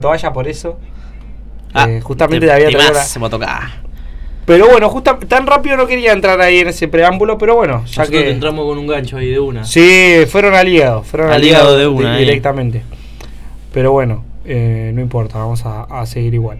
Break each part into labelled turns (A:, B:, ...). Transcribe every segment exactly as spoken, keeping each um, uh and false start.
A: vaya por eso.
B: Ah,
A: eh, justamente
B: te,
A: había
B: te
A: traído
B: más
A: la...
B: se va a tocar.
A: Pero bueno, justa... tan rápido no quería entrar ahí en ese preámbulo, pero bueno, ya
B: Nosotros
A: que...
B: te entramos con un gancho ahí de una.
A: Sí, fueron al hígado, fueron
B: Al
A: al
B: hígado
A: hígado
B: de una,
A: di-
B: eh.
A: directamente. Pero bueno, eh, no importa, vamos a, a seguir igual.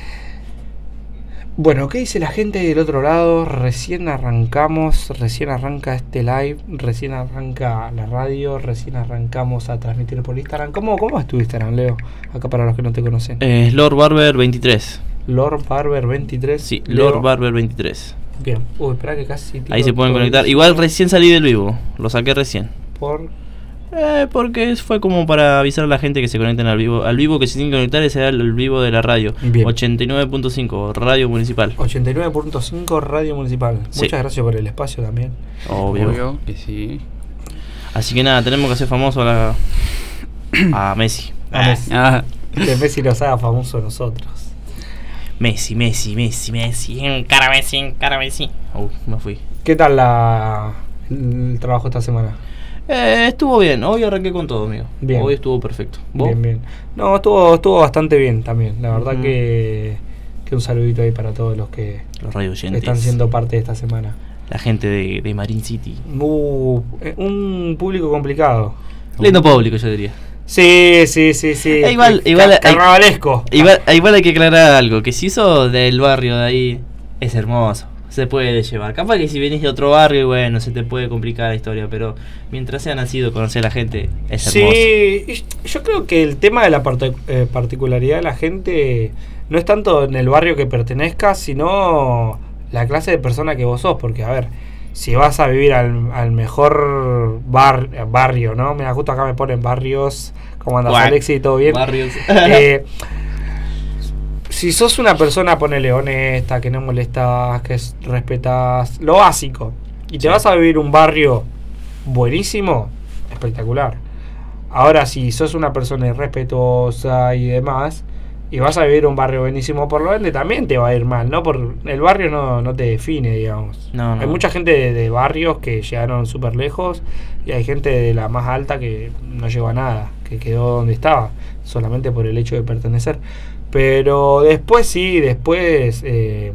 A: Bueno, ¿qué dice la gente del otro lado? Recién arrancamos, recién arranca este live, recién arranca la radio, recién arrancamos a transmitir por Instagram. ¿Cómo, cómo es tu Instagram, Leo? Acá para los que no te conocen.
B: Eh, Lord Barber veintitrés.
A: Lord Barber veintitrés.
B: Sí,
A: Leo.
B: Lord Barber veintitrés.
A: Bien. Uy, espera que casi...
B: Ahí se pueden
A: todo
B: conectar.
A: eso.
B: Igual recién salí del vivo. Lo saqué recién.
A: Por...
B: Eh, porque fue como para avisar a la gente que se conecten al vivo. Al vivo que se tienen que conectar es el, el vivo de la radio.
A: Bien.
B: ochenta y nueve punto cinco, Radio Municipal.
A: ochenta y nueve punto cinco Radio Municipal.
B: Sí.
A: Muchas gracias por el espacio también.
B: Obvio.
C: Obvio que sí.
B: Así que nada, tenemos que hacer famoso a, la, a Messi.
A: A Messi.
C: Ah,
A: Que Messi nos haga famoso a nosotros.
B: Messi, Messi, Messi, Messi. Encara Messi, encara Messi. Uh, me fui.
A: ¿Qué tal la, el trabajo esta semana?
B: Eh, estuvo bien. Hoy arranqué con todo, amigo.
A: Bien.
B: Hoy estuvo perfecto. ¿Vos?
A: Bien, bien. No, estuvo, estuvo bastante bien también. La verdad
B: Ujú.
A: que, que un saludito ahí para todos los que
B: Los radio oyentes.
A: están siendo parte de esta semana.
B: La gente de, de Marine City.
A: Uh, eh, un público complicado.
B: Lindo público, yo diría.
A: Sí, sí, sí, sí.
B: Eh, igual-
A: Ca-
B: igual hay-
A: carnavalesco.
B: Igual, igual hay que aclarar algo, que si sos del barrio de ahí, es hermoso, se puede llevar. Capaz que si venís de otro barrio, bueno, se te puede complicar la historia, pero mientras sea nacido, conocer a la gente, es hermoso.
A: Sí, y yo creo que el tema de la parte- eh, particularidad de la gente no es tanto en el barrio que pertenezcas, sino la clase de persona que vos sos, porque a ver, si vas a vivir al, al mejor bar, barrio, ¿no? Mira, justo acá me ponen barrios, ¿cómo andas,
B: Guau.
A: Alexi? ¿Todo bien?
B: Barrios.
A: Eh, si sos una persona, ponele, honesta, que no molestas, que es- respetas lo básico, y te
B: Sí.
A: vas a vivir un barrio buenísimo, espectacular. Ahora, si sos una persona irrespetuosa y demás, y vas a vivir un barrio buenísimo, por lo ende también te va a ir mal, ¿no? Por el barrio no, no te define, digamos.
B: No, no.
A: Hay mucha gente de, de barrios que llegaron súper lejos, y hay gente de la más alta que no llegó a nada, que quedó donde estaba, solamente por el hecho de pertenecer. Pero después sí, después eh,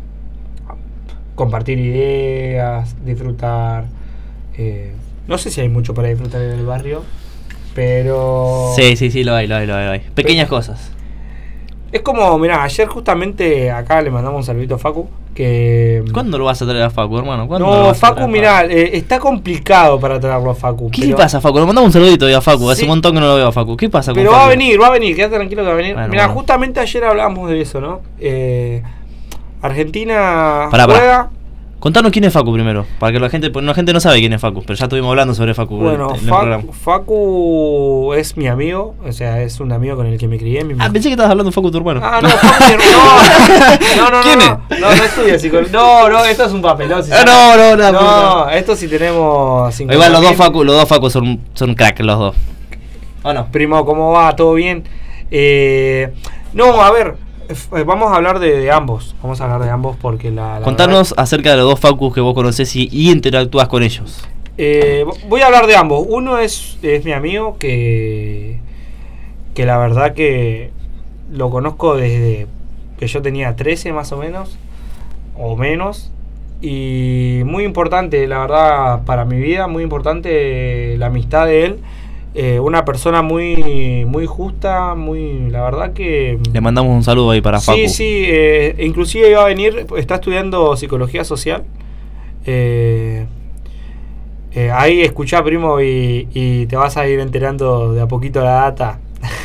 A: compartir ideas, disfrutar. eh, no sé si hay mucho para disfrutar en el barrio, pero...
B: Sí, sí, sí, lo hay, lo hay, lo hay. lo hay. Pequeñas cosas.
A: Es como, mirá, ayer justamente acá le mandamos un saludito a Facu, que...
B: ¿Cuándo lo vas a traer a Facu, hermano? ¿Cuándo lo
A: No,
B: vas a traer
A: Facu,
B: a
A: mirá, eh, está complicado para traerlo a Facu.
B: ¿Qué
A: pero-
B: le pasa a Facu? Le mandamos un saludito hoy a Facu, hace
A: Sí.
B: un montón que no lo veo a Facu. ¿Qué pasa con
A: Pero
B: Facu?
A: va a venir, va a venir, quédate tranquilo que va a venir.
B: Bueno,
A: Mirá,
B: bueno.
A: justamente ayer hablábamos de eso, ¿no? Eh, Argentina
B: Pará, pará.
A: juega...
B: Contanos quién es Facu primero, para que la gente, porque la gente no sabe quién es Facu, pero ya estuvimos hablando sobre Facu.
A: Bueno,
B: en el
A: Facu,
B: programa.
A: Facu es mi amigo, o sea, es un amigo con el que me crié. Mi
B: Ah, pensé que estabas hablando de Facu, tu hermano.
A: Ah, no, Facu, mi hermano. No, no, no.
B: ¿Quién
A: no,
B: es?
A: No, no, no estudia psicología. No, no, esto es un papelón. si
B: Ah,
A: saca-
B: no, no, no,
A: No,
B: no.
A: esto sí tenemos cincuenta
B: Igual los dos
A: mil.
B: Facu, los dos Facu son, son crack, los dos. ¿O no?
A: Primo, ¿cómo va? ¿Todo bien? Eh, no, a ver, f- vamos a hablar de, de ambos. Vamos a hablar de ambos porque la. la
B: Contanos acerca de los dos Facus que vos conocés y, y interactúas con ellos.
A: Eh, voy a hablar de ambos. Uno es, es mi amigo que, que la verdad que lo conozco desde que yo tenía trece más o menos, o menos. Y muy importante, la verdad, para mi vida, muy importante la amistad de él. Eh, una persona muy muy justa, muy, la verdad que...
B: Le mandamos un saludo ahí para Facu.
A: Sí, sí, eh, inclusive iba a venir, está estudiando psicología social. Eh, eh, ahí escuchá, primo, y, y te vas a ir enterando de a poquito la data.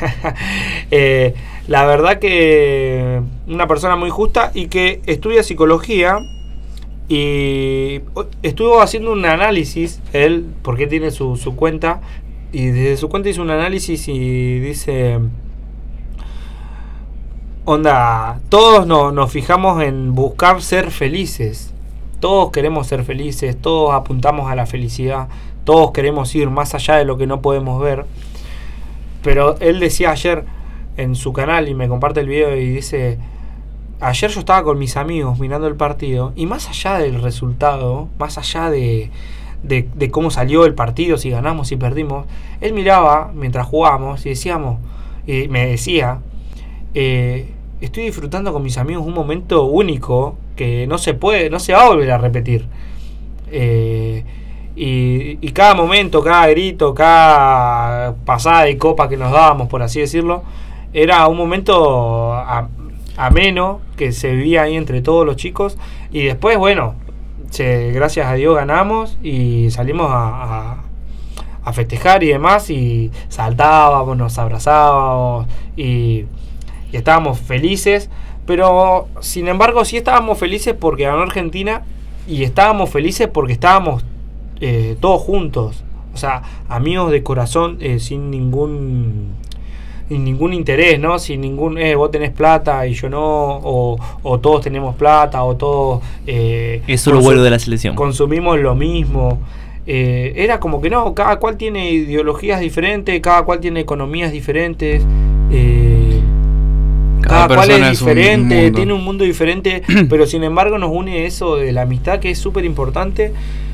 A: eh, la verdad que una persona muy justa y que estudia psicología y estuvo haciendo un análisis, él, porque tiene su, su cuenta, y desde su cuenta hizo un análisis y dice... Onda, todos no, nos fijamos en buscar ser felices. Todos queremos ser felices, todos apuntamos a la felicidad, todos queremos ir más allá de lo que no podemos ver. Pero él decía ayer en su canal, y me comparte el video, y dice: ayer yo estaba con mis amigos mirando el partido, y más allá del resultado, más allá de, de, de cómo salió el partido, si ganamos, si perdimos, él miraba mientras jugábamos y decíamos, y me decía, eh, estoy disfrutando con mis amigos un momento único que no se puede, no se va a volver a repetir. Eh, y, y cada momento, cada grito, cada pasada de copa que nos dábamos, por así decirlo, era un momento a, ameno que se vivía ahí entre todos los chicos. Y después, bueno, se, gracias a Dios ganamos y salimos a, a, a festejar y demás, y saltábamos, nos abrazábamos y, y estábamos felices. Pero sin embargo sí estábamos felices porque ganó Argentina, y estábamos felices porque estábamos eh, todos juntos, o sea, amigos de corazón, eh, sin ningún sin ningún interés, ¿no? Sin ningún, eh, vos tenés plata y yo no, o, o todos tenemos plata, o todos eh,
B: eso es lo bueno de la selección,
A: consumimos lo mismo. Eh, era como que no, cada cual tiene ideologías diferentes, cada cual tiene economías diferentes, eh, cada, cada cual es diferente, un tiene un mundo diferente, pero sin embargo nos une eso de la amistad, que es súper importante.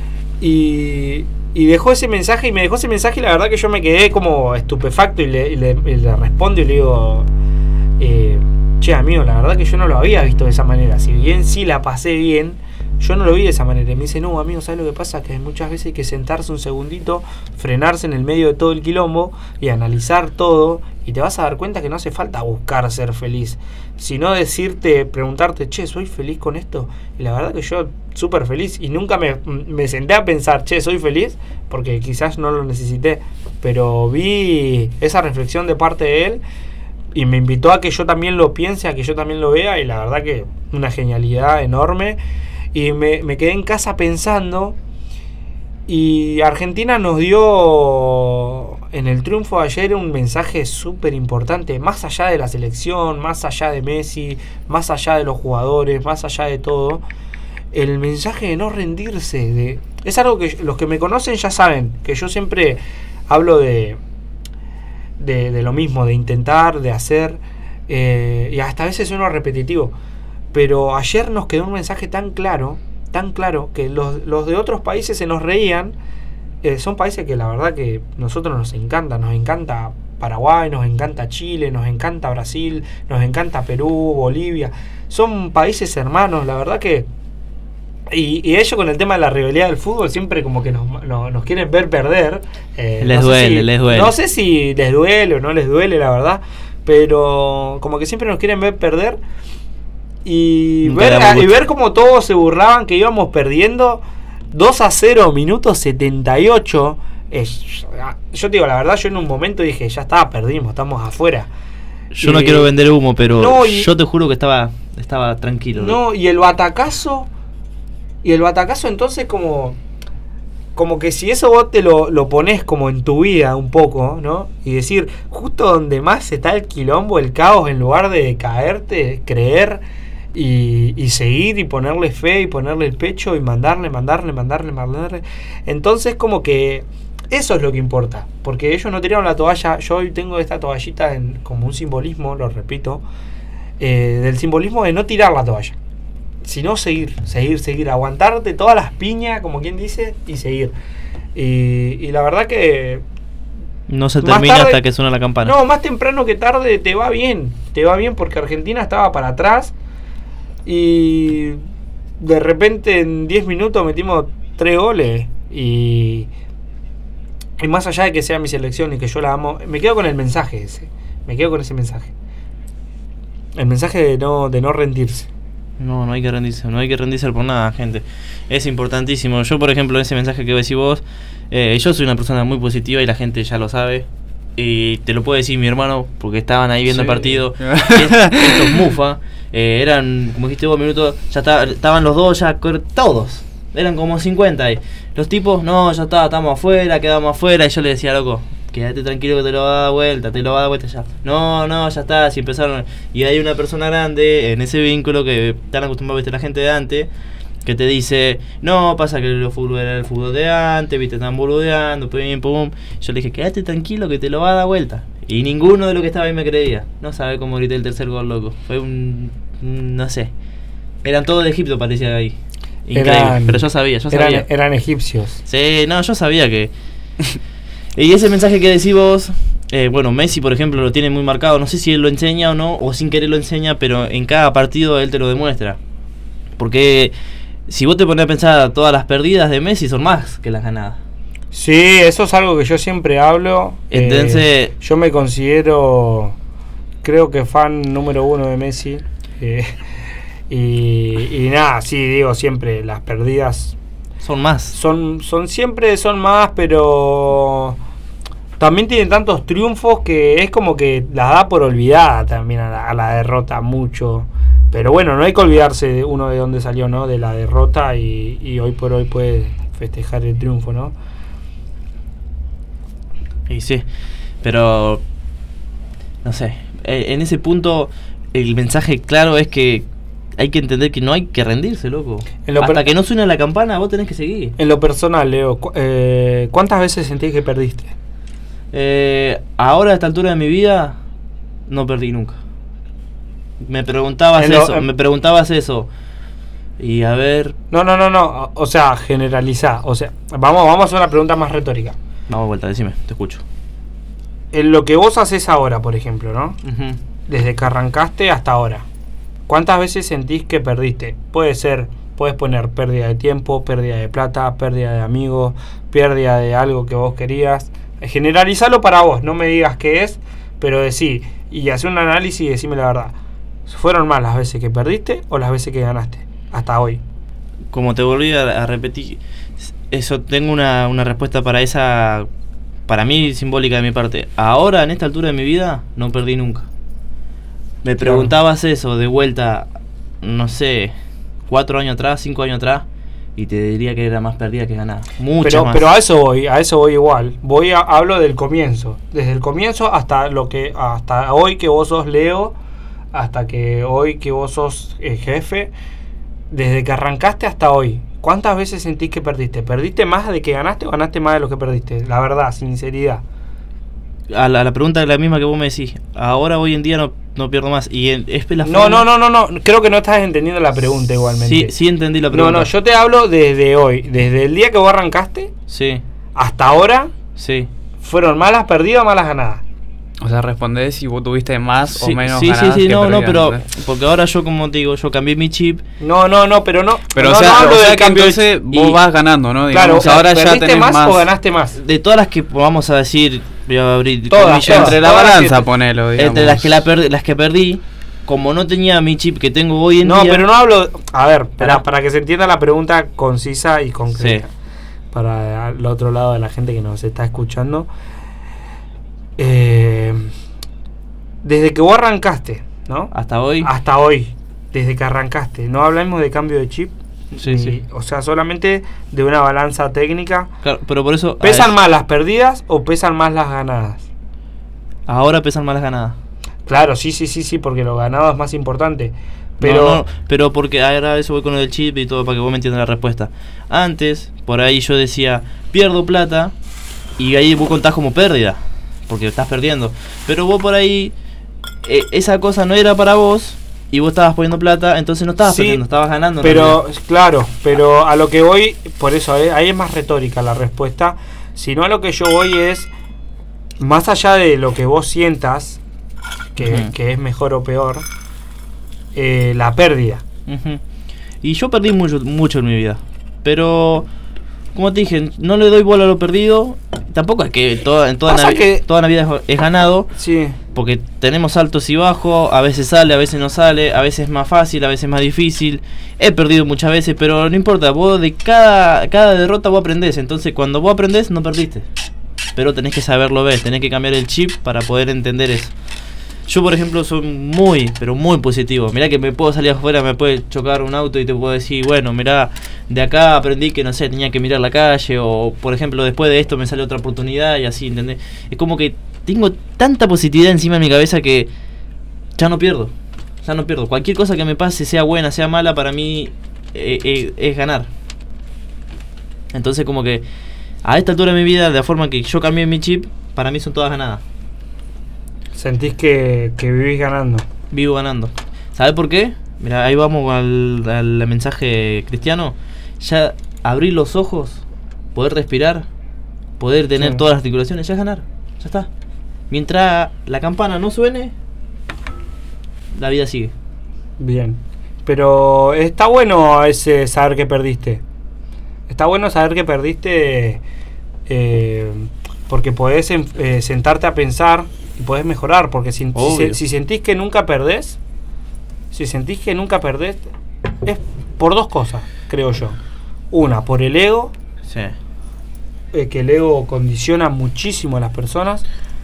A: Y, y dejó ese mensaje, y me dejó ese mensaje, y la verdad que yo me quedé como estupefacto, y le, y le, y le respondo y le digo, eh, che amigo, la verdad que yo no lo había visto de esa manera, si bien sí la pasé bien, yo no lo vi de esa manera. Y me dice, no amigo, ¿sabes lo que pasa? Que muchas veces hay que sentarse un segundito, frenarse en el medio de todo el quilombo y analizar todo, y te vas a dar cuenta que no hace falta buscar ser feliz, sino decirte, preguntarte, che, ¿soy feliz con esto? Y la verdad que yo súper feliz, y nunca me, me senté a pensar, che, ¿soy feliz? Porque quizás no lo necesité, pero vi esa reflexión de parte de él y me invitó a que yo también lo piense, a que yo también lo vea, y la verdad que una genialidad enorme. Y me, me quedé en casa pensando, y Argentina nos dio en el triunfo de ayer un mensaje súper importante, más allá de la selección, más allá de Messi, más allá de los jugadores, más allá de todo, el mensaje de no rendirse. De, es algo que los que me conocen ya saben, que yo siempre hablo de, de, de lo mismo, de intentar, de hacer, eh, y hasta a veces suena repetitivo. Pero ayer nos quedó un mensaje tan claro, tan claro, que los, los de otros países se nos reían. Eh, son países que la verdad que nosotros nos encanta, nos encanta Paraguay, nos encanta Chile, nos encanta Brasil, nos encanta Perú, Bolivia. Son países hermanos, la verdad que... Y, y ellos con el tema de la rivalidad del fútbol siempre como que nos, nos, nos quieren ver perder. Eh,
B: les
A: no
B: duele,
A: si,
B: les duele.
A: No sé si les duele o no les duele, la verdad, pero como que siempre nos quieren ver perder. Y ver, y ver como todos se burlaban que íbamos perdiendo dos a cero, minuto setenta y ocho. Es, yo te digo la verdad, yo en un momento dije, ya está, perdimos, estamos afuera.
B: Yo
A: y,
B: no quiero vender humo, pero
A: no, y,
B: yo te juro que estaba estaba tranquilo.
A: No, y el batacazo, y el batacazo entonces como como que si eso vos te lo, lo ponés como en tu vida un poco, ¿no? Y decir, justo donde más está el quilombo, el caos, en lugar de caerte, creer y, y seguir y ponerle fe y ponerle el pecho y mandarle, mandarle, mandarle, mandarle. Entonces como que eso es lo que importa, porque ellos no tiraron la toalla. Yo hoy tengo esta toallita en, como un simbolismo, lo repito, eh, del simbolismo de no tirar la toalla, sino seguir, seguir, seguir, aguantarte todas las piñas, como quien dice, y seguir. Y, y la verdad que
B: no se termina tarde, hasta que suena la campana.
A: No, más temprano que tarde te va bien, te va bien, porque Argentina estaba para atrás y de repente en diez minutos metimos tres goles. Y, y más allá de que sea mi selección y que yo la amo, me quedo con el mensaje ese, me quedo con ese mensaje, el mensaje de no, de no rendirse.
B: No, no hay que rendirse, no hay que rendirse por nada, gente. Es importantísimo. Yo, por ejemplo, ese mensaje que decís vos, eh, yo soy una persona muy positiva y la gente ya lo sabe. Y te lo puede decir mi hermano, porque estaban ahí viendo sí. el partido. Estos mufa, eh, eran, como dijiste vos, minutos, ya está, estaban los dos, ya todos. Eran como cincuenta ahí. Los tipos, no, ya está, estamos afuera, quedamos afuera. Y yo le decía, loco, quédate tranquilo que te lo va a dar vuelta, te lo va a dar vuelta ya. No, no, ya está, si empezaron. Y hay una persona grande en ese vínculo que están acostumbrados, viste, la gente de antes, que te dice, no, pasa que el fútbol era el fútbol de antes, viste, están boludeando, pum, pum. Yo le dije, quédate tranquilo que te lo va a dar vuelta. Y ninguno de los que estaba ahí me creía. No sabe cómo grité el tercer gol, loco. Fue un, un no sé. Eran todos de Egipto, parecía ahí. Increíble, eran, pero yo sabía, yo sabía.
A: Eran, eran egipcios.
B: Sí, no, yo sabía que... Y ese mensaje que decís vos, Eh, bueno, Messi, por ejemplo, lo tiene muy marcado. No sé si él lo enseña o no, o sin querer lo enseña, pero en cada partido él te lo demuestra. Porque si vos te pones a pensar, todas las perdidas de Messi son más que las ganadas.
A: Sí, eso es algo que yo siempre hablo.
B: Entonces,
A: eh, yo me considero, creo que fan número uno de Messi. Eh, y, y nada, sí, digo siempre, las perdidas
B: son más.
A: Son, son siempre son más, pero también tienen tantos triunfos que es como que la da por olvidada también a la, a la derrota mucho. Pero bueno, no hay que olvidarse de uno de dónde salió, ¿no? De la derrota y, y hoy por hoy puede festejar el triunfo, ¿no?
B: Y sí, pero no sé, en ese punto el mensaje claro es que hay que entender que no hay que rendirse, loco. Hasta per- que no suene la campana, vos tenés que seguir.
A: En lo personal, Leo, cu- eh, ¿cuántas veces sentís que perdiste?
B: Eh, ahora a esta altura de mi vida no perdí nunca. Me preguntabas
A: lo,
B: eso, eh, me preguntabas eso. Y a ver.
A: No, no, no, no. O sea, generalizá. O sea, vamos, vamos a hacer una pregunta más retórica.
B: Vamos a vuelta, decime, te escucho.
A: En lo que vos haces ahora, por ejemplo, ¿no?
B: Uh-huh.
A: Desde que arrancaste hasta ahora, ¿cuántas veces sentís que perdiste? Puede ser, puedes poner pérdida de tiempo, pérdida de plata, pérdida de amigos, pérdida de algo que vos querías. Generalizalo para vos, no me digas qué es, pero decí, y hace un análisis y decime la verdad. ¿Fueron más las veces que perdiste o las veces que ganaste? Hasta hoy.
B: Como te volví a, a repetir, eso tengo una, una respuesta para esa, para mí simbólica de mi parte. Ahora, en esta altura de mi vida, no perdí nunca. Me preguntabas claro. Eso de vuelta, no sé, cuatro años atrás, cinco años atrás, y te diría que era más perdida que ganada. Mucho
A: pero,
B: más.
A: Pero a eso voy, a eso voy igual. Voy a, hablo del comienzo. Desde el comienzo hasta lo que, hasta hoy que vos sos Leo, hasta que hoy que vos sos eh, jefe, desde que arrancaste hasta hoy, ¿cuántas veces sentís que perdiste? ¿Perdiste más de que ganaste o ganaste más de lo que perdiste? La verdad, sinceridad.
B: A la, a la pregunta es la misma que vos me decís. Ahora, hoy en día, no, no pierdo más. Y en, es la
A: no, no, no, no, no. Creo que no estás entendiendo la pregunta igualmente.
B: Sí, sí entendí la pregunta.
A: No, no, yo te hablo desde hoy. Desde el día que vos arrancaste.
B: Sí.
A: Hasta ahora.
B: Sí.
A: ¿Fueron malas perdidas o malas ganadas?
C: O sea, respondés si vos tuviste más
B: sí,
C: o menos
B: sí,
C: ganadas.
B: Sí, sí,
C: que
B: no,
C: perdidas,
B: no, pero
C: ¿no?
B: porque ahora yo, como te digo, yo cambié mi chip.
A: No, no, no, pero no.
C: Pero
A: no,
C: o sea,
A: no hablo
C: o sea
A: del
C: que
A: cambio
C: entonces
A: de...
C: vos
A: y...
C: vas ganando, ¿no?
A: Claro,
C: Digamos,
A: o sea,
C: ahora ya
A: ¿perdiste
C: tenés
A: más,
C: más
A: o ganaste más?
B: De todas las que vamos a decir, voy a abrir
A: todas,
B: comillas,
A: todas,
C: entre la
A: todas
C: balanza,
A: las
C: ponelo, digamos.
B: Entre las que la perdi, las que perdí, como no tenía mi chip que tengo hoy en
A: no,
B: día.
A: No, pero no hablo. A ver, para, para que se entienda la pregunta concisa y concreta.
B: Sí.
A: Para el otro lado de la gente que nos está escuchando. Eh, desde que vos arrancaste, ¿no?
B: Hasta hoy.
A: Hasta hoy. Desde que arrancaste. No hablamos de cambio de chip.
B: Sí,
A: ni,
B: sí.
A: O sea, solamente de una balanza técnica.
B: Claro, pero por eso.
A: ¿Pesan más las perdidas o pesan más las ganadas?
B: Ahora pesan más las ganadas.
A: Claro, sí, sí, sí, sí, porque lo ganado es más importante. Pero,
B: no, no, pero porque ahora eso voy con el chip y todo para que vos me entiendas la respuesta. Antes, por ahí yo decía, pierdo plata, y ahí vos contás como pérdida, porque estás perdiendo. Pero vos por ahí, eh, esa cosa no era para vos, y vos estabas poniendo plata, entonces no estabas
A: sí,
B: perdiendo, estabas ganando.
A: Pero, claro, pero a lo que voy, por eso, eh, ahí es más retórica la respuesta. Sino a lo que yo voy es, más allá de lo que vos sientas, que, uh-huh. que es mejor o peor, eh, la pérdida.
B: Uh-huh. Y yo perdí mucho, mucho en mi vida. Pero, como te dije, no le doy bola a lo perdido. Tampoco es que toda, en toda, navi-
A: que
B: toda la vida es ganado.
A: Sí.
B: Porque tenemos altos y bajos. A veces sale, a veces no sale. A veces es más fácil, a veces más difícil. He perdido muchas veces, pero no importa. Vos de cada, cada derrota vos aprendés. Entonces cuando vos aprendés, no perdiste. Pero tenés que saberlo ver. Tenés que cambiar el chip para poder entender eso. Yo, por ejemplo, soy muy, pero muy positivo. Mirá que me puedo salir afuera, me puede chocar un auto y te puedo decir, bueno, mirá, de acá aprendí que, no sé, tenía que mirar la calle. O, por ejemplo, después de esto me sale otra oportunidad y así, ¿entendés? Es como que tengo tanta positividad encima de mi cabeza que ya no pierdo. Ya no pierdo. Cualquier cosa que me pase, sea buena, sea mala, para mí eh, eh, es ganar. Entonces, como que a esta altura de mi vida, de la forma que yo cambié mi chip, para mí son todas ganadas.
A: Sentís que, que vivís ganando.
B: Vivo ganando. ¿Sabes por qué? Mira, ahí vamos al, al mensaje cristiano. Ya abrir los ojos, poder respirar, poder tener sí. todas las articulaciones, ya es ganar. Ya está. Mientras la campana no suene, la vida sigue.
A: Bien. Pero está bueno ese saber que perdiste. Está bueno saber que perdiste eh, porque podés eh, sentarte a pensar y podés mejorar. Porque si, si, si sentís que nunca perdés, si sentís que nunca perdés, es por dos cosas, creo yo. Una, por el ego.
B: Sí.
A: Eh, que el ego condiciona muchísimo a las personas.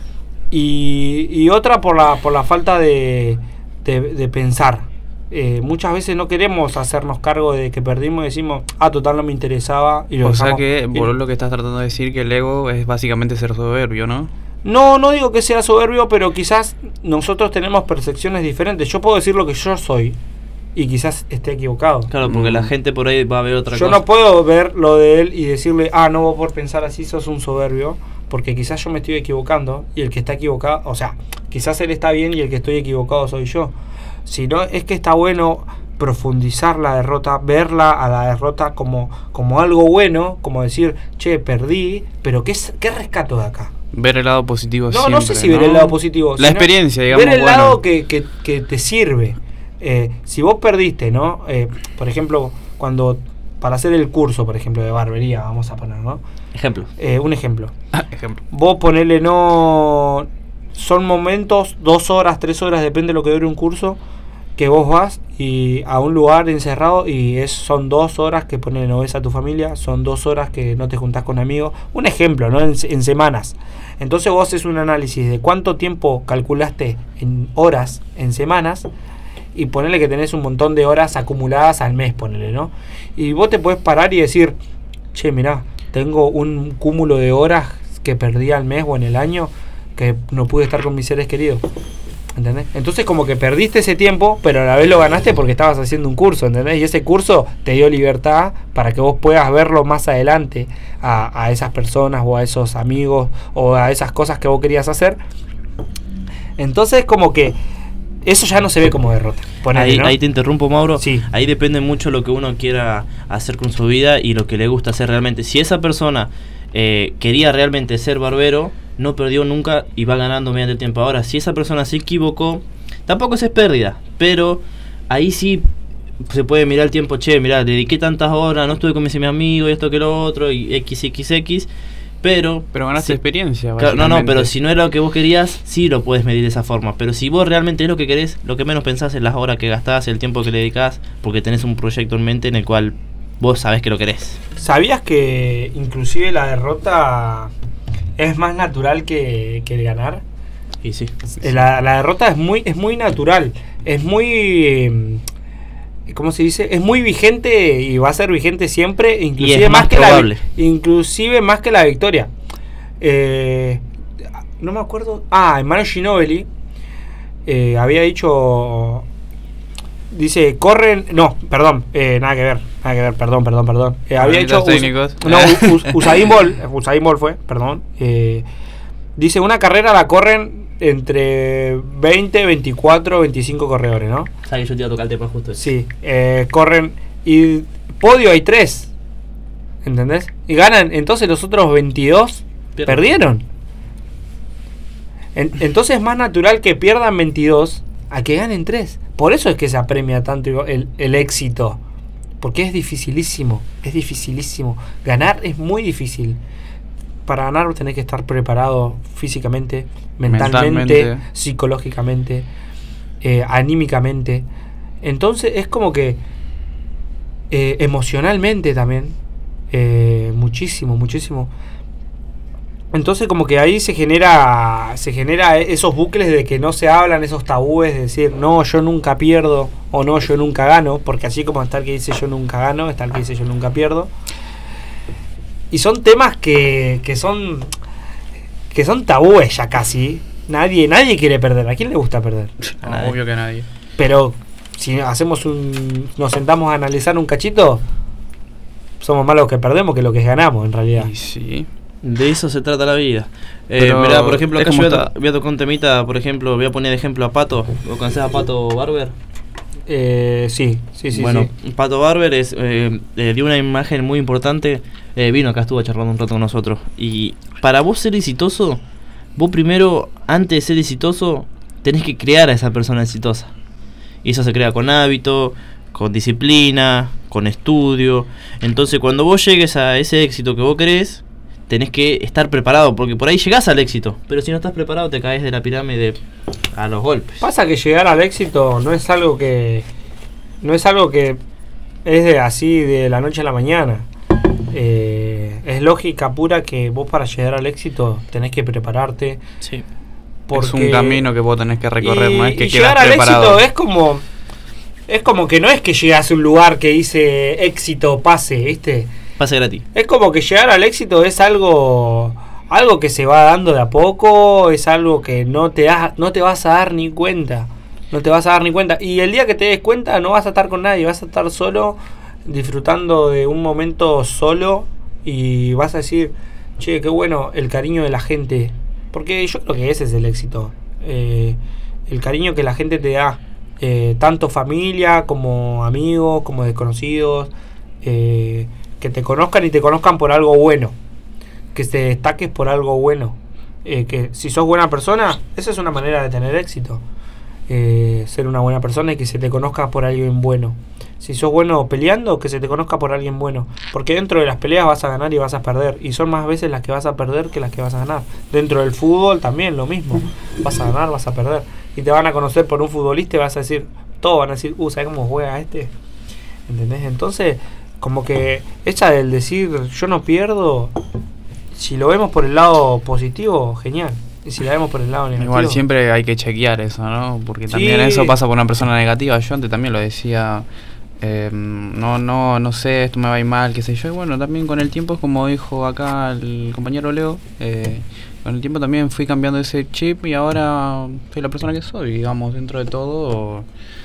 A: Y, y otra por la, por la falta de, de, de pensar. Eh, muchas veces no queremos hacernos cargo de que perdimos y decimos, ah, total no me interesaba. Y lo
C: o sea
A: dejamos.
C: que,
A: Y-
C: por lo que estás tratando de decir, que el ego es básicamente ser soberbio, ¿no?
A: No, no digo que sea soberbio, pero quizás nosotros tenemos percepciones diferentes. Yo puedo decir lo que yo soy y quizás esté equivocado.
B: Claro, porque
C: Mm.
B: la gente por ahí va a ver otra
A: Yo
B: cosa.
A: no puedo ver lo de él y decirle, ah, no, vos por pensar así sos un soberbio, porque quizás yo me estoy equivocando y el que está equivocado, o sea, quizás él está bien y el que estoy equivocado soy yo. Si no, es que está bueno profundizar la derrota, verla a la derrota como, como algo bueno, como decir, che, perdí, pero ¿qué, es- qué rescato de acá?
C: Ver el lado positivo
A: No,
C: siempre,
A: no sé si ver el lado positivo.
C: La
A: sino
C: experiencia, digamos,
A: ver el
C: bueno.
A: lado que, que, que te sirve. Eh, si vos perdiste, ¿no? Eh, por ejemplo, cuando para hacer el curso, por ejemplo, de barbería, vamos a poner, ¿no?
B: Ejemplo.
A: Eh, un ejemplo.
C: Ah, ejemplo.
A: Vos ponele, no... Son momentos, dos horas, tres horas, depende de lo que dure un curso, que vos vas y a un lugar encerrado y es, son dos horas que ponele, no ves a tu familia, son dos horas que no te juntás con amigos. Un ejemplo, ¿no? En, en semanas. Entonces vos haces un análisis de cuánto tiempo calculaste en horas, en semanas, y ponele que tenés un montón de horas acumuladas al mes, ponele, ¿no? Y vos te podés parar y decir, che, mirá, tengo un cúmulo de horas que perdí al mes o en el año que no pude estar con mis seres queridos. ¿Entendés? Entonces como que perdiste ese tiempo, pero a la vez lo ganaste porque estabas haciendo un curso, ¿entendés? Y ese curso te dio libertad para que vos puedas verlo más adelante a, a esas personas o a esos amigos o a esas cosas que vos querías hacer. Entonces como que eso ya no se ve como derrota. Ponele,
B: Ahí,
A: ¿no?
B: ahí te interrumpo, Mauro.
A: Sí.
B: Ahí depende mucho lo que uno quiera hacer con su vida y lo que le gusta hacer realmente. Si esa persona eh, quería realmente ser barbero, no perdió nunca y va ganando mediante el tiempo. Ahora, si esa persona se equivocó, tampoco es pérdida, pero ahí sí se puede mirar el tiempo, che, mirá, dediqué tantas horas, no estuve con mis amigos y esto que lo otro, y equis equis equis, pero...
C: Pero ganaste
B: si-
C: experiencia,
B: Claro, no, no,
C: básicamente.
B: pero si no era lo que vos querías, sí lo puedes medir de esa forma. Pero si vos realmente es lo que querés, lo que menos pensás es las horas que gastás, el tiempo que le dedicás, porque tenés un proyecto en mente en el cual vos sabés que lo querés.
A: ¿Sabías que inclusive la derrota es más natural que, que el ganar?
B: Y sí.
A: Eh, La, la derrota es muy, es muy natural, es muy, eh, ¿cómo se dice? Es muy vigente y va a ser vigente siempre, inclusive
B: es
A: más,
B: más
A: que la,
B: probable.
A: vi- inclusive más que la victoria. Eh, no me acuerdo. Ah, Manu Ginóbili eh, había dicho, dice, corren, no, perdón, eh, nada que ver, nada que ver, perdón, perdón, perdón. Eh, había dicho,
C: Problemitas técnicos.
A: no, Us- Usain Bolt, Usain Bolt fue, perdón. Eh, dice, una carrera la corren entre veinte, veinticuatro, veinticinco corredores, ¿no?
B: Sabes que yo te iba a tocar el tema justo ese.
A: Sí, eh, corren y podio hay tres, ¿entendés? Y ganan, entonces los otros veintidós
B: Pierden.
A: perdieron. En- entonces es más natural que pierdan veintidós a que ganen tres. Por eso es que se apremia tanto el, el éxito. Porque es dificilísimo, es dificilísimo. Ganar es muy difícil. Para ganar tenés que estar preparado físicamente, mentalmente,
C: Mentalmente.
A: psicológicamente, eh, anímicamente. Entonces es como que eh, emocionalmente también, eh, muchísimo, muchísimo. Entonces como que ahí se genera se genera esos bucles de que no se hablan, esos tabúes de decir, no, yo nunca pierdo o no, yo nunca gano, porque así como está el que dice yo nunca gano, está el que dice yo nunca pierdo. Y son temas que, que son que son tabúes ya casi. Nadie nadie quiere perder. ¿A quién le gusta perder?
C: No,
B: Nadie.
C: obvio que a nadie.
A: Pero si hacemos un nos sentamos a analizar un cachito, somos más los que perdemos que los que ganamos en realidad.
C: Y sí.
B: De eso se trata la vida. Eh,
C: Pero
B: mirá, por ejemplo,
C: es
B: acá yo
C: como
B: voy a,
C: está-
B: to- voy a tocar un temita, por ejemplo, voy a poner de ejemplo a Pato. ¿Lo conocés a Pato Barber?
A: Eh, sí, sí, sí.
B: bueno,
A: sí.
B: Pato Barber es, eh, eh, dio una imagen muy importante. Eh, vino acá, estuvo charlando un rato con nosotros. Y para vos ser exitoso, vos primero, antes de ser exitoso, tenés que crear a esa persona exitosa. Y eso se crea con hábito, con disciplina, con estudio. Entonces cuando vos llegues a ese éxito que vos querés, tenés que estar preparado, porque por ahí llegás al éxito, pero si no estás preparado te caes de la pirámide a los golpes.
A: Pasa que llegar al éxito no es algo que no es algo que es de así de la noche a la mañana. Eh, es lógica pura que vos para llegar al éxito tenés que prepararte.
B: Sí.
A: Porque,
C: es un camino que vos tenés que recorrer,
A: y,
C: no es que
A: y
C: quieras
A: llegar al
C: preparado.
A: éxito es como es como que no es que llegas a un lugar que dice éxito pase, ¿viste?
B: Pase gratis.
A: Es como que llegar al éxito es algo algo que se va dando de a poco, es algo que no te das, no te vas a dar ni cuenta. No te vas a dar ni cuenta. Y el día que te des cuenta no vas a estar con nadie, vas a estar solo, disfrutando de un momento solo, y vas a decir, che, qué bueno el cariño de la gente. Porque yo creo que ese es el éxito. Eh, el cariño que la gente te da. Eh, tanto familia como amigos, como desconocidos. Eh, que te conozcan y te conozcan por algo bueno. Que te destaques por algo bueno. Eh, que si sos buena persona, esa es una manera de tener éxito. Eh, ser una buena persona y que se te conozca por alguien bueno. Si sos bueno peleando, que se te conozca por alguien bueno. Porque dentro de las peleas vas a ganar y vas a perder. Y son más veces las que vas a perder que las que vas a ganar. Dentro del fútbol también lo mismo. Vas a ganar, vas a perder. Y te van a conocer por un futbolista y vas a decir, todos van a decir, uh, ¿sabes cómo juega este? ¿Entendés? Entonces, como que esa del decir, yo no pierdo, si lo vemos por el lado positivo, genial. Y si la vemos por el lado negativo.
C: Igual siempre hay que chequear eso, ¿no? Porque
A: Sí.
C: también eso pasa por una persona negativa. Yo antes también lo decía, eh, no, no, no sé, esto me va a ir mal, qué sé yo. Y bueno, también con el tiempo, es como dijo acá el compañero Leo, eh, con el tiempo también fui cambiando ese chip y ahora soy la persona que soy, digamos, dentro de todo.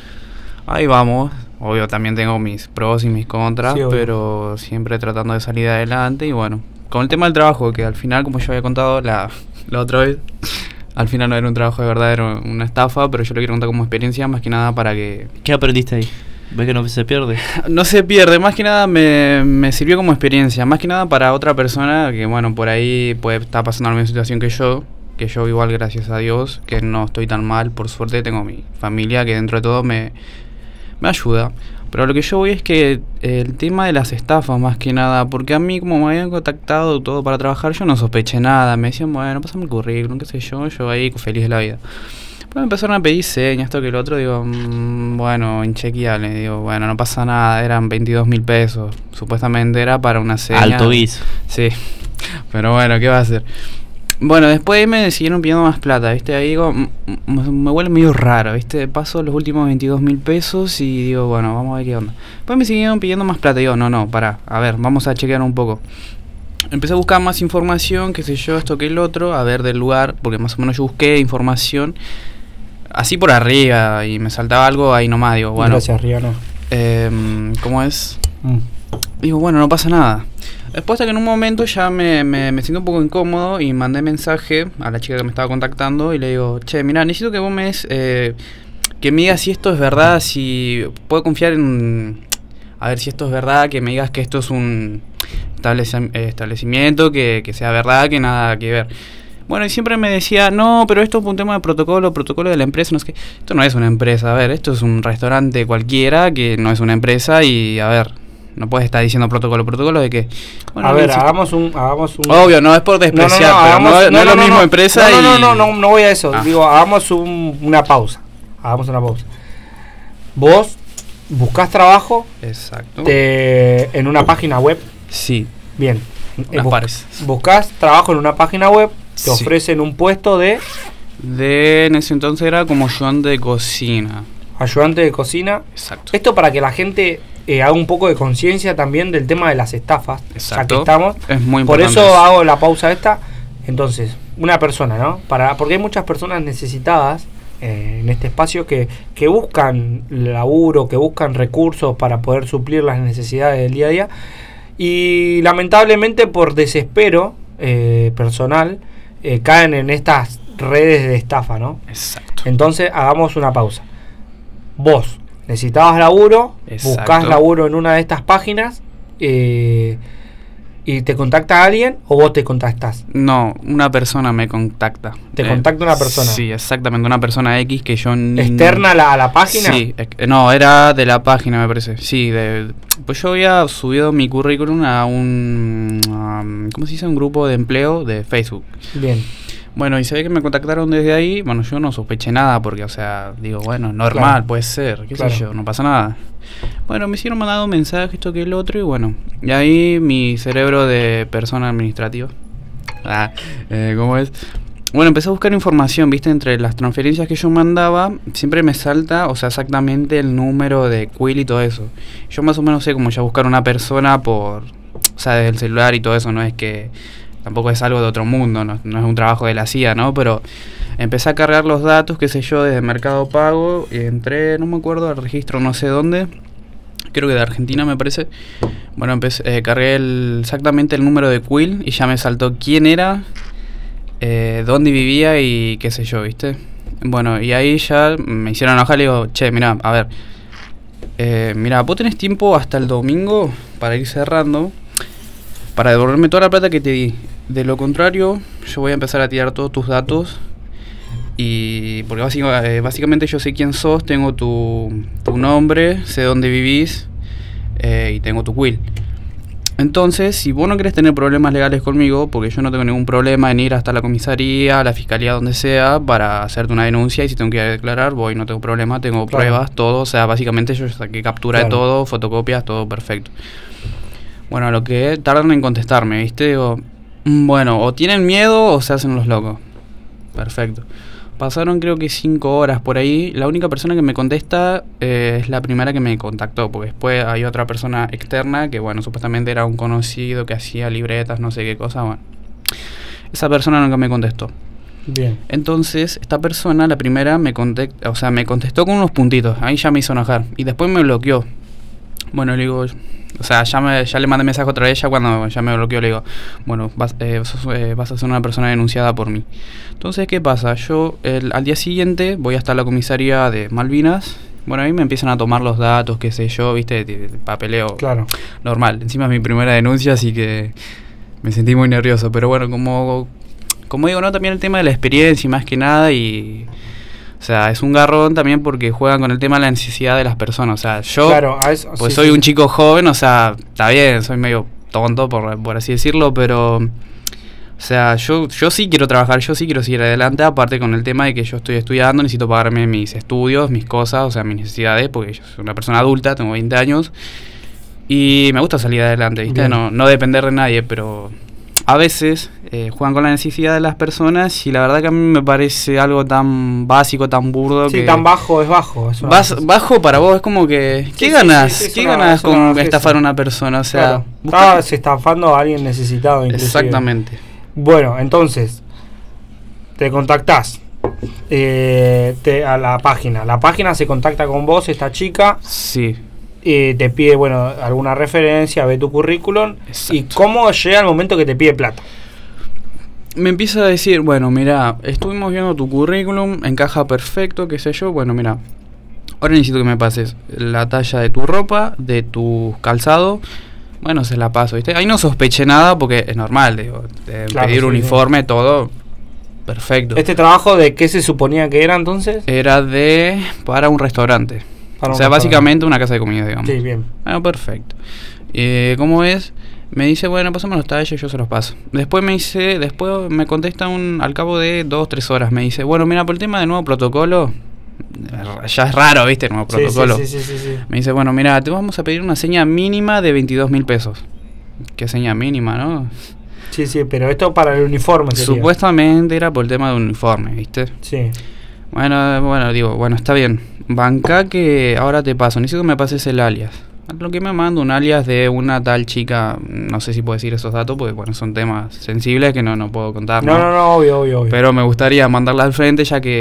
C: Ahí vamos. Obvio, también tengo mis pros y mis contras,
A: Sí,
C: pero siempre tratando de salir adelante. Y bueno, con el tema del trabajo, que al final, como yo había contado la, la otra vez, al final no era un trabajo de verdad, era una estafa, pero yo lo quiero contar como experiencia, más que nada para que...
B: ¿Qué aprendiste ahí? ¿Ves que no se pierde?
C: No se pierde, más que nada me, me sirvió como experiencia, más que nada para otra persona que, bueno, por ahí puede estar pasando la misma situación que yo, que yo igual, gracias a Dios, que no estoy tan mal, por suerte tengo mi familia que dentro de todo me, me ayuda. Pero lo que yo voy es que el tema de las estafas, más que nada, porque a mí, como me habían contactado todo para trabajar, yo no sospeché nada. Me decían, bueno, pásame el currículum, qué sé yo, yo ahí feliz de la vida. Después me empezaron a pedir señas, esto que lo otro, digo, mmm, bueno, inchequeable, digo, bueno, no pasa nada, eran veintidós mil pesos. Supuestamente era para una seña.
B: Alto guiso.
C: Sí, pero bueno, ¿qué va a hacer? Bueno, después me siguieron pidiendo más plata, ¿viste? Ahí digo, m- m- me huele medio raro, ¿viste? Paso los últimos veintidós mil pesos y digo, bueno, vamos a ver qué onda. Después me siguieron pidiendo más plata, digo, no, no, pará, a ver, vamos a chequear un poco. Empecé a buscar más información, qué sé yo, esto que el otro, a ver del lugar, porque más o menos yo busqué información así por arriba y me saltaba algo ahí nomás, digo, bueno.
A: Gracias, Rihanna.
C: Eh, ¿Cómo es?
A: Mm.
C: Digo, bueno, no pasa nada. Después hasta que en un momento ya me, me, me siento un poco incómodo y mandé mensaje a la chica que me estaba contactando y le digo, che, mira, necesito que vos me des, eh, que me digas si esto es verdad, si puedo confiar en... A ver si esto es verdad, que me digas que esto es un estableci- establecimiento, que, que sea verdad, que nada que ver. Bueno, y siempre me decía, no, pero esto es un tema de protocolo, protocolo de la empresa, no sé qué. Esto no es una empresa, a ver, esto es un restaurante cualquiera que no es una empresa y, a ver, no puedes estar diciendo protocolo, protocolo de qué. Bueno,
A: a ver,
C: sí,
A: hagamos un, hagamos un...
C: obvio, no es por despreciar, pero
A: hagamos-
C: no, no es lo mismo
A: no.
C: empresa
A: no, no,
C: y...
A: no, no, no, no voy a eso.
C: Ah.
A: Digo, hagamos un- una pausa. Hagamos una pausa. Vos buscás trabajo
C: Exacto.
A: te- en una página web.
C: Sí,
A: Bien.
C: unas
A: Eh, bus-
C: pares.
A: Buscás trabajo en una página web, te
C: Sí.
A: ofrecen un puesto de
C: De, en ese entonces era como ayudante de cocina.
A: ayudante de cocina.
C: Exacto.
A: Esto para que la gente eh, haga un poco de conciencia también del tema de las estafas.
C: Exacto.
A: Ya que estamos.
C: Es muy
A: Por
C: importante.
A: eso hago la pausa esta. Entonces, una persona, ¿no? Para, porque hay muchas personas necesitadas eh, en este espacio que, que buscan laburo, que buscan recursos para poder suplir las necesidades del día a día. Y lamentablemente por desespero eh, personal eh, caen en estas redes de estafa, ¿no?
C: Exacto.
A: Entonces hagamos una pausa. Vos necesitabas laburo,
C: Exacto.
A: buscás laburo en una de estas páginas, eh, ¿Y te contacta alguien o vos te contactás?
C: No, una persona me contacta.
A: ¿Te contacta una persona?
C: Sí, exactamente, una persona X que yo ni...
A: ¿Externa a la, a la página?
C: Sí, eh, no, era de la página me parece. Sí, de, pues yo había subido mi currículum a un... Um, ¿cómo se dice? Un grupo de empleo de Facebook.
A: Bien.
C: Bueno, y se ve que me contactaron desde ahí. Bueno, yo no sospeché nada porque, o sea, digo, bueno, normal, claro, puede ser, qué claro. sé yo, no pasa nada. Bueno, me hicieron mandado un mensaje, esto que el otro, y bueno, y ahí mi cerebro de persona administrativa, ah, eh, ¿cómo es? Bueno, empecé a buscar información, viste, entre las transferencias que yo mandaba, siempre me salta, o sea, exactamente el número de Quill y todo eso. Yo más o menos sé cómo ya buscar una persona por, o sea, desde el celular y todo eso, no es que, tampoco es algo de otro mundo, no, no es un trabajo de la C I A, ¿no? Pero empecé a cargar los datos, qué sé yo, desde Mercado Pago, y entré, no me acuerdo, al registro no sé dónde, creo que de Argentina me parece. Bueno, empecé, eh, cargué el, exactamente el número de Quill y ya me saltó quién era, eh, dónde vivía y qué sé yo, ¿viste? Bueno, y ahí ya me hicieron enojar y digo, che, mira, a ver, eh, mira, vos tenés tiempo hasta el domingo para ir cerrando, para devolverme toda la plata que te di. De lo contrario, yo voy a empezar a tirar todos tus datos. Y porque básicamente, eh, básicamente yo sé quién sos, tengo tu, tu nombre, sé dónde vivís, eh, y tengo tu Quill. Entonces, si vos no querés tener problemas legales conmigo, porque yo no tengo ningún problema en ir hasta la comisaría, a la fiscalía, donde sea, para hacerte una denuncia, y si tengo que ir a declarar, voy, no tengo problema, tengo claro. pruebas, todo. O sea, básicamente yo saqué captura claro. de todo, fotocopias, todo perfecto. Bueno, lo que tardan en contestarme, ¿viste? Digo, bueno, o tienen miedo o se hacen los locos. Perfecto. Pasaron creo que cinco horas por ahí. La única persona que me contesta eh, es la primera que me contactó, porque después hay otra persona externa que, bueno, supuestamente era un conocido que hacía libretas, no sé qué cosa. Bueno, esa persona nunca me contestó.
A: Bien.
C: Entonces, esta persona, la primera, me contestó, o sea, me contestó con unos puntitos. Ahí ya me hizo enojar. Y después me bloqueó. Bueno, le digo... O sea, ya, me, ya le mandé mensaje otra vez, ya cuando ya me bloqueó le digo, bueno, vas, eh, sos, eh, vas a ser una persona denunciada por mí. Entonces, ¿qué pasa? Yo el, al día siguiente voy hasta la comisaría de Malvinas. Bueno, ahí me empiezan a tomar los datos, qué sé yo, viste, de, de papeleo
A: claro.
C: normal. Encima es mi primera denuncia, así que me sentí muy nervioso. Pero bueno, como, como digo, no, también el tema de la experiencia y más que nada y... O sea, es un garrón también porque juegan con el tema de la necesidad de las personas. O sea, yo
A: claro, a eso,
C: pues
A: sí,
C: soy
A: sí,
C: un
A: sí.
C: chico joven, o sea, está bien, soy medio tonto, por, por así decirlo, pero... O sea, yo, yo sí quiero trabajar, yo sí quiero seguir adelante, aparte con el tema de que yo estoy estudiando, necesito pagarme mis estudios, mis cosas, o sea, mis necesidades, porque yo soy una persona adulta, tengo veinte años, y me gusta salir adelante, ¿viste? No, no depender de nadie, pero... A veces eh, juegan con la necesidad de las personas y la verdad que a mí me parece algo tan básico, tan burdo.
A: Sí,
C: que
A: tan bajo es bajo. Es
C: Bas, bajo para vos es como que... ¿Qué
A: sí,
C: ganas?
A: Sí, sí,
C: ¿Qué
A: una,
C: ganas con
A: una
C: estafar a una persona? O sea,
A: claro.
C: busca...
A: Estás estafando a alguien necesitado inclusive.
C: Exactamente.
A: Bueno, entonces, te contactás eh, te, a la página. La página se contacta con vos, esta chica.
C: Sí.
A: Y te pide, bueno, alguna referencia, ve tu currículum.
C: Exacto.
A: ¿Y cómo llega el momento que te pide plata?
C: Me empieza a decir, bueno, mira, estuvimos viendo tu currículum, encaja perfecto, qué sé yo. Bueno, mira, ahora necesito que me pases la talla de tu ropa, de tu calzado. Bueno, se la paso, ¿viste? Ahí no sospeché nada porque es normal, digo, de
A: claro,
C: pedir
A: sí,
C: uniforme,
A: sí.
C: todo perfecto.
A: ¿Este trabajo de qué se suponía que era entonces?
C: Era de... para un restaurante.
A: Para
C: o
A: un
C: sea,
A: restaurante.
C: Básicamente una casa de comida, digamos.
A: Sí, bien.
C: Bueno, perfecto. Eh, ¿Cómo es? Me dice, bueno, pasame los talles, yo se los paso. Después me dice, después me contesta un, al cabo de dos, tres horas, me dice, bueno, mira, por el tema del nuevo protocolo, ya es raro, ¿viste? El nuevo
A: Sí,
C: protocolo.
A: Sí, sí, sí, sí, sí.
C: Me dice, bueno, mira, te vamos a pedir una seña mínima de veintidós mil pesos. ¿Qué seña mínima, no?
A: Sí, sí, pero esto para el uniforme sería.
C: Supuestamente era por el tema del uniforme, ¿viste?
A: Sí.
C: Bueno, bueno, digo, bueno, está bien. Banca que ahora te paso, necesito que me pases el alias. Lo que me manda un alias de una tal chica, no sé si puedo decir esos datos, porque bueno, son temas sensibles que no, no puedo contar.
A: No, no, no, obvio, obvio, obvio.
C: Pero me gustaría mandarla al frente ya que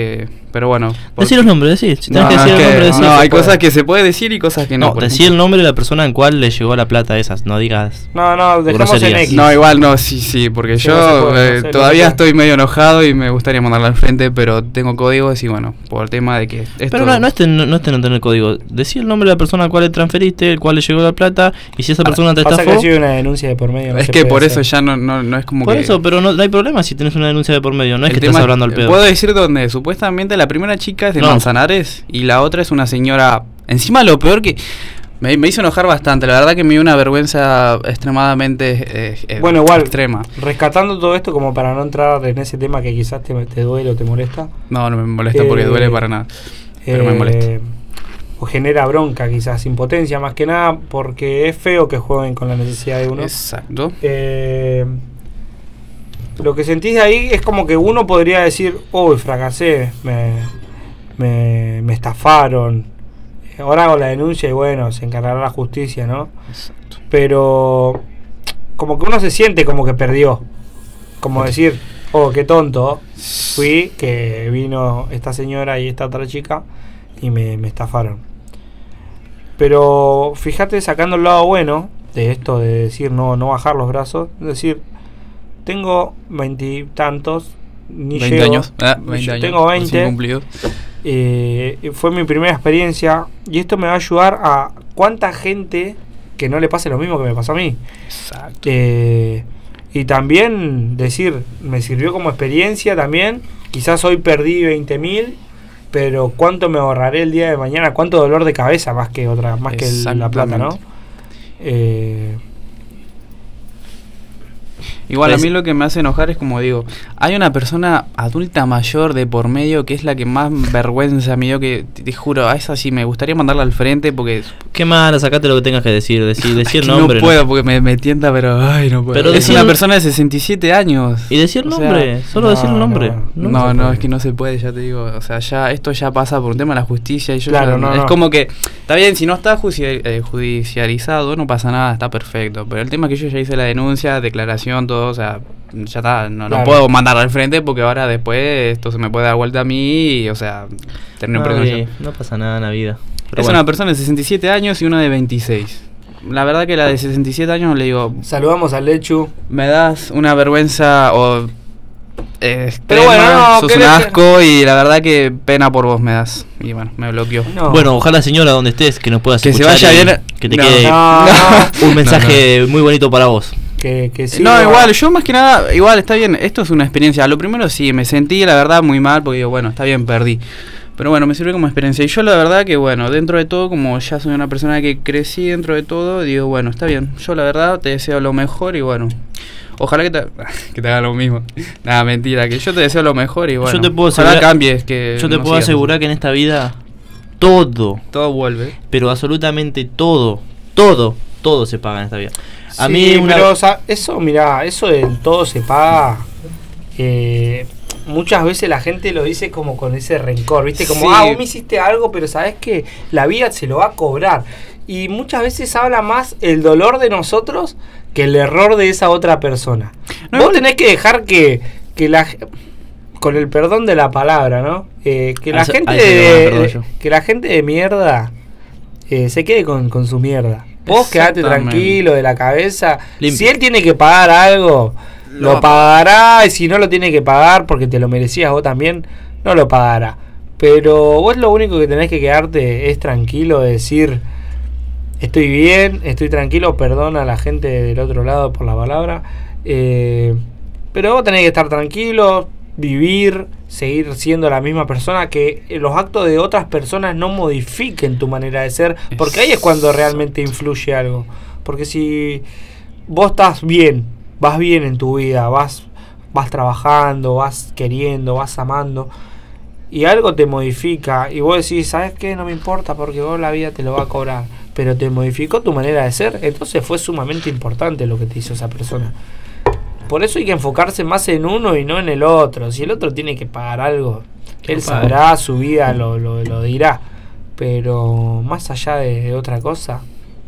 C: Pero bueno.
B: Decí los nombres, decí. Si tenés
C: No,
B: que
C: no,
B: decir
C: es
B: el
C: que-
B: nombre, decí.
C: no, hay
A: puede.
C: cosas que se puede decir y cosas que no.
B: No,
C: por
B: decí
C: ejemplo.
B: el nombre de la persona en cual le llegó la plata a esas. No digas.
A: No, no, dejamos en
B: Groserías.
A: X.
C: No, igual no, sí, sí, porque
A: Sí,
C: yo
A: no se puede,
C: eh,
A: no sé, no
C: todavía
A: se puede.
C: estoy medio enojado y me gustaría mandarla al frente, pero tengo códigos y bueno, por el tema de que esto...
B: Pero no, no es no, no es no tener código. Decí el nombre de la persona al cual le transferiste, el cual le llegó la plata. Y si esa persona te
A: Pasa que
B: estafó.
A: ha sido una denuncia de por medio. no
C: es
A: se
C: que
A: puede
C: por
A: hacer.
C: eso ya no, no, no es como
B: Por
C: que...
B: eso, pero no, no hay problema si tenés una denuncia de por medio. No es
C: el
B: que
C: tema
B: estás
C: es-
B: hablando al pedo.
C: Puedo decir donde supuestamente la primera chica es de
B: No.
C: Manzanares y la otra es una señora... Encima lo peor que... Me, me hizo enojar bastante, la verdad que me dio una vergüenza extremadamente eh, eh,
A: Bueno, igual,
C: extrema.
A: rescatando todo esto como para no entrar en ese tema que quizás te, te duele o te molesta.
C: No, no me molesta
A: Eh,
C: porque duele para nada. Pero me
A: eh,
C: molesta.
A: O genera bronca, quizás impotencia, más que nada, porque es feo que jueguen con la necesidad de uno.
C: Exacto.
A: Eh, lo que sentís de ahí es como que uno podría decir, uy, fracasé, me, me, me estafaron, ahora hago la denuncia y bueno, se encargará la justicia, ¿no?
C: Exacto.
A: Pero como que uno se siente como que perdió, como decir, oh, qué tonto fui, que vino esta señora y esta otra chica y me, me estafaron. Pero fíjate, sacando el lado bueno de esto de decir no, no bajar los brazos, es decir, tengo veintitantos, ni
C: veinte
A: llego,
C: años. Ah,
A: yo
C: veinte años.
A: tengo
C: recién
A: veinte,
C: cumplidos.
A: eh, fue mi primera experiencia y esto me va a ayudar a cuánta gente que no le pase lo mismo que me pasó a mí.
C: Exacto.
A: Eh, y también decir, me sirvió como experiencia también, quizás hoy perdí veinte mil, pero cuánto me ahorraré el día de mañana, cuánto dolor de cabeza más que otra, más que el- la plata, ¿no?
C: Exactamente.
A: Eh,
C: Igual a
B: Pues-
C: mí lo que me hace enojar es como digo, hay una persona adulta mayor de por medio que es la que más vergüenza me dio, que te, te juro, a esa sí me gustaría mandarla al frente porque
B: Qué mala, sacate lo que tengas que decir. Decí, decí el
C: que
B: nombre.
C: no puedo porque me, me tienta, pero ay, no puedo.
B: Pero
C: es
B: decí
C: una
B: el-
C: persona de sesenta y siete años.
B: Y decir el
C: O sea,
B: nombre. Solo
A: no,
B: decir el nombre.
A: no.
C: No,
A: se
C: no,
A: puede.
C: es que no se puede, ya te digo. O sea, ya esto ya pasa por un tema de la justicia y yo
A: Claro,
C: ya-
A: no,
C: es
A: no.
C: como que está bien, si no está judici- eh, judicializado, no pasa nada, está perfecto. Pero el tema es que yo ya hice la denuncia, declaración, todo, o sea, ya está, no,
A: Claro.
C: no puedo mandar al frente porque ahora después esto se me puede dar vuelta a mí y, o sea, termino preso yo.
B: Ay, no pasa nada en la vida. Pero
C: Es
B: bueno.
C: una persona de sesenta y siete años y una de veintiséis. La verdad que la de sesenta y siete años le digo,
A: saludamos al Lechu.
C: me das una vergüenza o eh, extrema,
A: Pero bueno, no,
C: sos un
A: ¿querés que-
C: asco y la verdad que pena por vos me das. Y bueno, me bloqueó.
A: No.
B: Bueno, ojalá señora donde estés que nos puedas
C: Que se
B: escuchar
C: vaya
B: y
C: bien.
B: que te
C: No,
B: quede
A: no, no.
B: un mensaje muy bonito para vos.
A: que, que sí,
C: No, igual, yo más que nada, igual está bien, esto es una experiencia. Lo primero sí, me sentí la verdad muy mal porque digo, bueno, está bien, perdí. Pero bueno, me sirve como experiencia. Y yo la verdad que bueno, dentro de todo, como ya soy una persona que crecí dentro de todo, digo, bueno, está bien. Yo la verdad te deseo lo mejor y bueno, ojalá que te, que te haga lo mismo. Nada, mentira, que yo te deseo lo mejor y bueno,
B: Yo te puedo
C: ojalá
B: asegurar-
C: cambies. Que
B: Yo te
C: no
B: puedo
C: sigas
B: asegurar que en esta vida todo,
C: así. Todo vuelve.
B: pero absolutamente todo, todo, todo se paga en esta vida. A
A: Sí,
B: mí una
A: pero o sea, eso, mirá, eso del todo se paga. Eh, muchas veces la gente lo dice como con ese rencor, ¿viste? Como,
C: Sí.
A: ah, vos me hiciste algo, pero sabes que la vida se lo va a cobrar. Y muchas veces habla más el dolor de nosotros que el error de esa otra persona.
C: No,
A: vos
C: igual-
A: tenés que dejar que, que la con el perdón de la palabra, ¿no? Eh, que
B: Ahí
A: la
B: se-
A: gente
B: ahí se le va el perdón
A: de,
B: yo.
A: que la gente de mierda eh, se quede con, con su mierda. Vos quedate
C: Exactamente.
A: tranquilo de la cabeza.
B: Limpio.
A: Si él tiene que pagar algo,
C: Lo
A: lo pagará. Y si no lo tiene que pagar porque te lo merecías vos también, no lo pagará. Pero vos lo único que tenés que quedarte es tranquilo, de decir, estoy bien, estoy tranquilo, perdona a la gente del otro lado por la palabra. Eh, pero vos tenés que estar tranquilo, vivir, seguir siendo la misma persona, que los actos de otras personas no modifiquen tu manera de ser, porque ahí es cuando realmente influye algo. Porque si vos estás bien, vas bien en tu vida, vas, vas trabajando, vas queriendo, vas amando, y algo te modifica, y vos decís, ¿sabes qué? No me importa porque vos la vida te lo va a cobrar, pero te modificó tu manera de ser, entonces fue sumamente importante lo que te hizo esa persona. Por eso hay que enfocarse más en uno y no en el otro. Si el otro tiene que pagar algo,
B: Que
A: él
B: lo pague.
A: sabrá, su vida lo, lo, lo dirá. Pero más allá de, de otra cosa,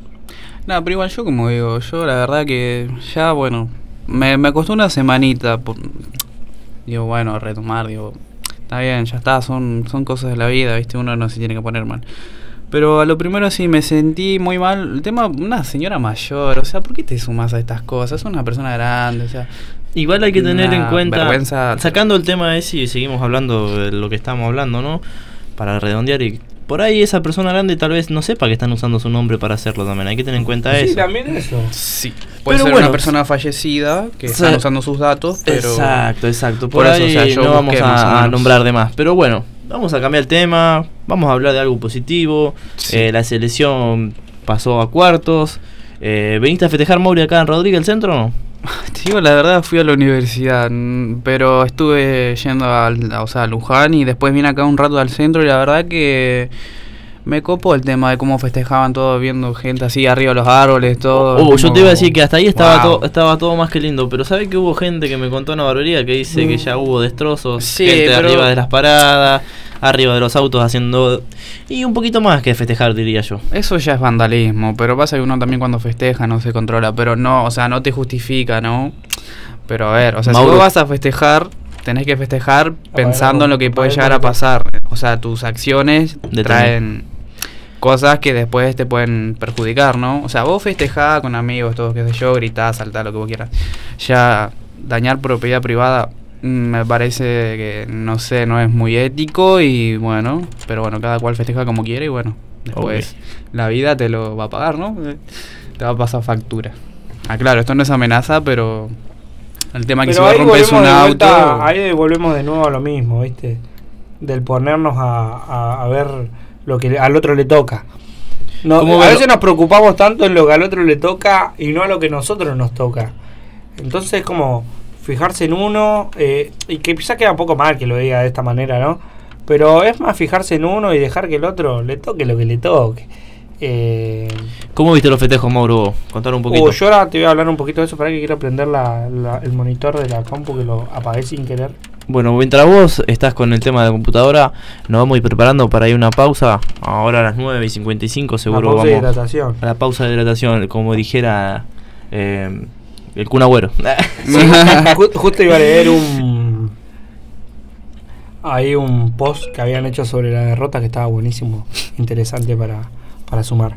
C: No, pero igual yo como digo, yo la verdad que ya, bueno, me, me costó una semanita, por, digo, bueno, retomar, digo, está bien, ya está, son, son cosas de la vida, ¿viste? Uno no se tiene que poner mal. Pero a lo primero sí me sentí muy mal. El tema, una señora mayor, o sea, ¿por qué te sumas a estas cosas? Es una persona grande, o sea...
B: Igual hay que tener en cuenta,
C: vergüenza.
B: Sacando el tema ese y seguimos hablando de lo que estamos hablando, ¿no? Para redondear, y por ahí esa persona grande tal vez no sepa que están usando su nombre para hacerlo también. Hay que tener en cuenta
A: sí,
B: eso.
A: Sí, también eso.
C: Sí. Puede
B: Pero
C: ser
B: bueno,
C: una persona fallecida que
B: o
C: están
B: sea,
C: usando sus datos, pero...
B: Exacto, exacto. Por,
C: por
B: ahí
C: eso, o sea, yo
B: no vamos
C: busqué más o
B: a, a
C: menos.
B: nombrar de más. Pero bueno, vamos a cambiar el tema. Vamos a hablar de algo positivo.
C: Sí.
B: Eh, la selección pasó a cuartos. Eh, ¿Viniste a festejar, Mauri, acá en Rodríguez, el centro o no?
C: Tío, la verdad fui a la universidad, mm, pero estuve yendo al, a, o sea, a Luján y después vine acá un rato al centro y la verdad que me copó el tema de cómo festejaban todo, viendo gente así arriba de los árboles, todo.
B: Oh, yo
C: como-
B: te iba a decir que hasta ahí estaba,
C: Wow.
B: todo, estaba todo más que lindo, pero ¿sabes que hubo gente que me contó una barbaridad que dice que ya hubo destrozos,
C: Sí,
B: gente
C: pero-
B: arriba de las paradas, arriba de los autos haciendo... Y un poquito más que festejar, diría yo.
C: Eso ya es vandalismo, pero pasa que uno también cuando festeja no se controla, pero no, o sea, no te justifica, ¿no? Pero a ver, o sea,
B: Mauro.
C: si vos vas a festejar, tenés que festejar pensando en lo que puede
A: apagar
C: llegar
A: el
C: a pasar. O sea, tus acciones
B: Detener.
C: traen cosas que después te pueden perjudicar, ¿no? O sea, vos festejás con amigos, todo, qué sé yo, gritás, saltás, lo que vos quieras. Ya dañar propiedad privada mm, me parece que, no sé, no es muy ético y bueno, pero bueno, cada cual festeja como quiere y bueno, después la vida te lo va a pagar, ¿no? Eh, Te va a pasar factura. Ah, claro, esto no es amenaza, pero el tema es que
A: Pero
C: si
A: ahí
C: vos rompes
A: volvemos
C: un
A: de
C: auto...
A: vuelta, ahí volvemos de nuevo a lo mismo, ¿viste? Del ponernos a, a, a ver lo que al otro le toca. No,
B: ¿Cómo
A: a
B: verlo?
A: veces nos preocupamos tanto en lo que al otro le toca y no a lo que a nosotros nos toca. Entonces es como fijarse en uno, eh, y que quizá queda un poco mal que lo diga de esta manera, ¿no? Pero es más fijarse en uno y dejar que el otro le toque lo que le toque. Eh,
B: ¿Cómo viste los festejos, Mauro? Contar un poquito.
A: oh, yo ahora te voy a hablar un poquito de eso, para que quiero prender la, la- el monitor de la compu que lo apagué sin querer.
B: Bueno, mientras vos estás con el tema de la computadora, nos vamos a ir preparando para ir a una pausa. Ahora a las nueve y cincuenta y cinco seguro
A: La pausa de
B: vamos
A: hidratación.
B: a la pausa de hidratación, como dijera eh, el Kun Agüero.
A: Ju- Justo iba a leer un... Hay un post que habían hecho sobre la derrota que estaba buenísimo, interesante para, para sumar.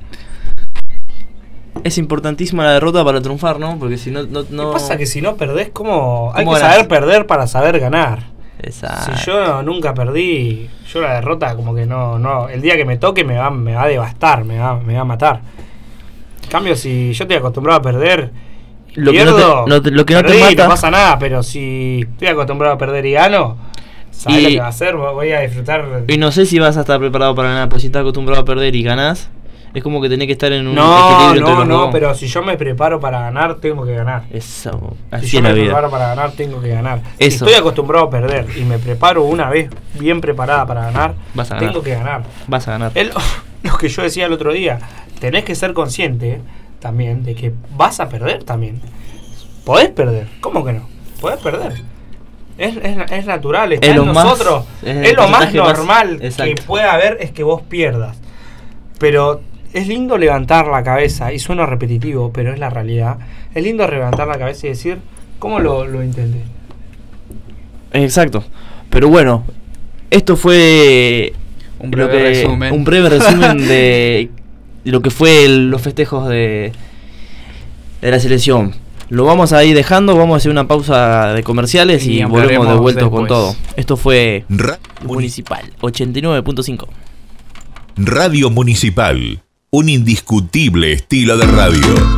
B: Es importantísima la derrota para triunfar, ¿no? Porque si no... no,
A: ¿Qué
B: no...
A: pasa? Que si no perdés, ¿cómo? Hay
B: ¿Cómo
A: que
B: ganás?
A: saber perder para saber ganar.
B: Exacto.
A: Si yo nunca perdí, yo la derrota como que no, no, el día que me toque me va, me va a devastar, me va, me va a matar. En cambio, si yo estoy acostumbrado a perder, y
B: Lo que no te-
A: pierdo,
B: no te- lo que no te
A: perdí,
B: mata-
A: no pasa nada, pero si estoy acostumbrado a perder y gano, ¿sabés
B: Y-
A: lo que va a hacer? Voy a disfrutar.
B: Y no sé si vas a estar preparado para ganar, porque si estás acostumbrado a perder y ganás, es como que tenés que estar en un
A: No,
B: equilibrio entre
A: no,
B: los
A: no,
B: dos.
A: pero si yo me preparo para ganar, tengo que ganar.
B: Eso,
A: Si
B: así
A: yo
B: es
A: me
B: la vida.
A: preparo para ganar, tengo que ganar. Si
B: Eso.
A: estoy acostumbrado a perder y me preparo una vez bien preparada para ganar,
B: Vas a ganar.
A: tengo que ganar.
B: Vas a ganar.
A: Es lo, lo que yo decía el otro día. Tenés que ser consciente también de que vas a perder también. Podés perder. ¿Cómo que no? Podés perder. Es, es, es natural. Está
B: Es
A: en
B: lo más-
A: nosotros.
B: es
A: Es,
B: el
A: lo más
B: porcentaje más-
A: normal que
B: exacto.
A: pueda haber es que vos pierdas. Pero es lindo levantar la cabeza. Y suena repetitivo, pero es la realidad. Es lindo levantar la cabeza y decir, ¿cómo lo, lo intenté?
B: Exacto. Pero bueno, esto fue
C: Un
B: lo
C: breve
B: que-
C: resumen.
B: un breve resumen de lo que fue el- los festejos de, de la selección. Lo vamos a ir dejando, vamos a hacer una pausa de comerciales y,
C: Y
B: volvemos de
C: hablaremos
B: vuelta con
C: después.
B: todo. Esto fue
D: Ra-
B: Municipal ochenta y nueve punto cinco.
D: Radio Municipal, un indiscutible estilo de radio.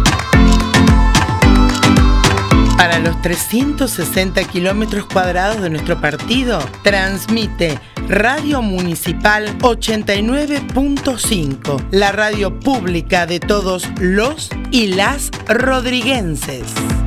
E: Para los trescientos sesenta kilómetros cuadrados de nuestro partido, transmite Radio Municipal ochenta y nueve punto cinco, la radio pública de todos los y las rodriguenses.